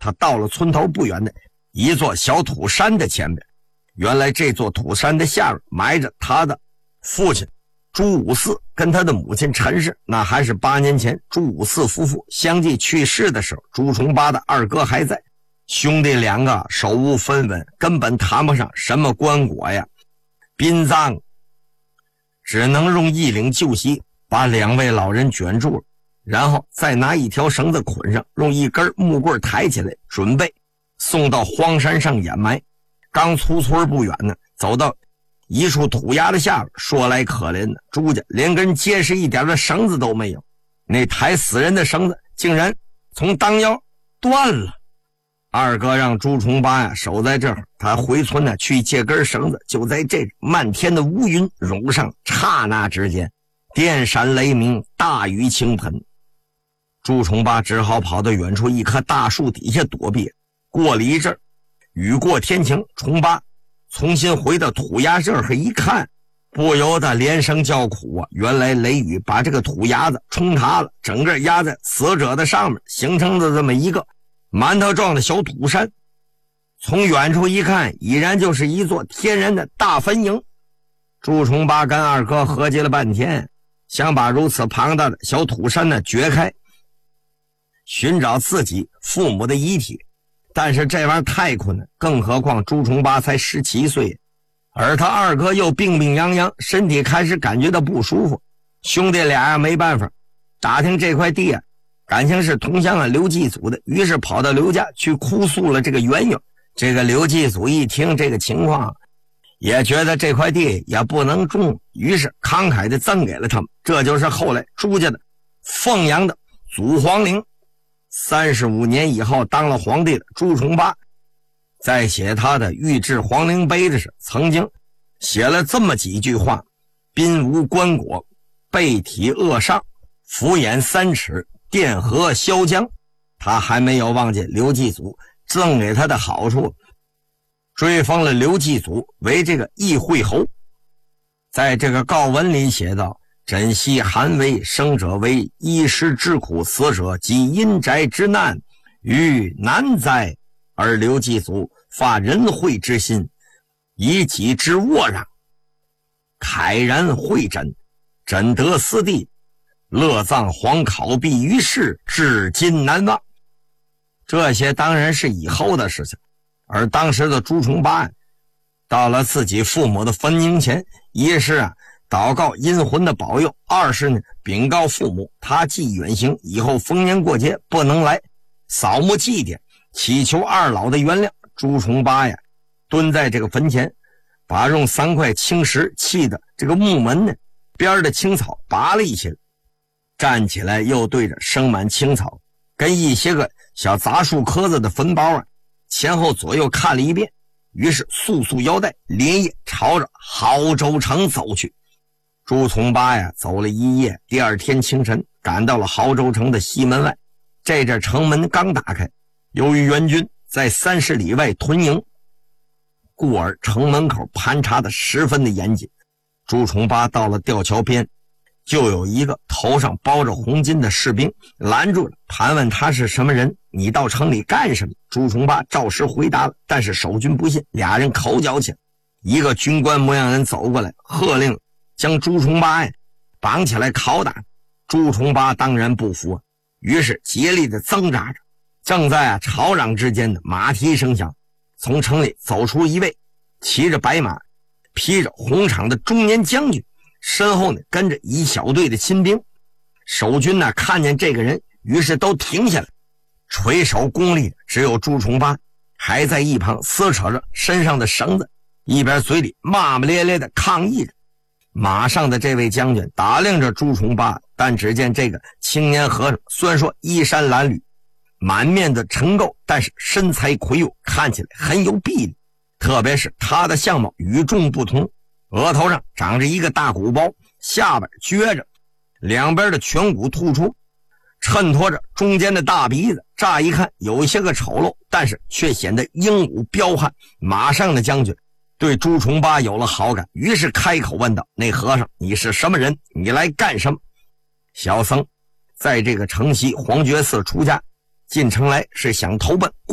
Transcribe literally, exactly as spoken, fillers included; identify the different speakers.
Speaker 1: 他到了村头不远的一座小土山的前边。原来这座土山的下边埋着他的父亲朱五四跟他的母亲陈氏，那还是八年前朱五四夫妇相继去世的时候，朱重八的二哥还在。兄弟两个手无分文，根本谈不上什么棺椁呀。殡葬只能用一领旧席把两位老人卷住了，然后再拿一条绳子捆上，用一根木棍抬起来，准备送到荒山上掩埋。刚出村不远呢，走到一处土崖的下边，说来可怜的，朱家连根结实一点的绳子都没有，那抬死人的绳子竟然从当腰断了。二哥让朱重八呀守在这儿，他回村呢去借根绳子。就在这漫天的乌云涌上，刹那之间，电闪雷鸣，大雨倾盆。朱重八只好跑到远处一棵大树底下躲避。过了一阵，雨过天晴，重八重新回到土崖这儿一看，不由得连声叫苦啊！原来雷雨把这个土崖子冲塌了，整个压在死者的上面，形成了这么一个馒头状的小土山。从远处一看，已然就是一座天然的大坟茔。朱重八跟二哥合计了半天，想把如此庞大的小土山呢掘开，寻找自己父母的遗体，但是这玩意儿太困难，更何况朱重八才十七岁，而他二哥又病病殃殃，身体开始感觉到不舒服。兄弟俩呀没办法，打听这块地啊感情是同乡啊刘继祖的，于是跑到刘家去哭诉了这个缘由。这个刘继祖一听这个情况，也觉得这块地也不能种，于是慷慨的赠给了他们。这就是后来朱家的凤阳的祖皇陵。三十五年以后当了皇帝的朱重八，在写他的御制皇陵碑的时候，曾经写了这么几句话：宾无棺椁，背体扼上，俯眼三尺，电河萧江。他还没有忘记刘继祖赠给他的好处，追封了刘继祖为这个议会侯。在这个告文里写道：珍惜寒微，生者为衣食之苦，死者及阴宅之难，于难哉。而刘继祖发仁惠之心，以己之沃壤，慨然会诊，诊得斯地，乐葬皇考毕于世，至今难忘。这些当然是以后的事情，而当时的朱重八到了自己父母的坟茔前，一是啊祷告阴魂的保佑，二是呢禀告父母他既远行，以后逢年过节不能来扫墓祭奠，祈求二老的原谅。朱重八呀蹲在这个坟前，把用三块青石砌的这个木门呢边的青草拔了一些，站起来又对着生满青草跟一些个小杂树壳子的坟包啊前后左右看了一遍，于是速速腰带，连夜朝着亳州城走去。朱重八呀走了一夜，第二天清晨赶到了亳州城的西门外。这阵城门刚打开，由于援军在三十里外屯营，故而城门口盘查的十分的严谨。朱重八到了吊桥边，就有一个头上包着红巾的士兵拦住了，盘问他是什么人，你到城里干什么？朱重八照实回答了，但是守军不信，俩人口角起来。一个军官模样人走过来，喝令将朱重八呀绑起来拷打。朱重八当然不服，于是竭力的挣扎着。正在啊吵嚷之间的马蹄声响，从城里走出一位骑着白马、披着红氅的中年将军，身后呢跟着一小队的亲兵。守军呢看见这个人，于是都停下来，垂手恭立。只有朱重八还在一旁撕扯着身上的绳子，一边嘴里骂骂咧咧的抗议着。马上的这位将军打量着朱重八，但只见这个青年和尚虽然说衣衫褴褛，满面的尘垢，但是身材魁梧，看起来很有臂力。特别是他的相貌与众不同，额头上长着一个大鼓包，下巴撅着，两边的颧骨突出，衬托着中间的大鼻子，乍一看有一些个丑陋，但是却显得英武彪悍。马上的将军对朱重八有了好感，于是开口问道：那和尚你是什么人？你来干什么？小僧在这个城西黄觉寺出家，进城来是想投奔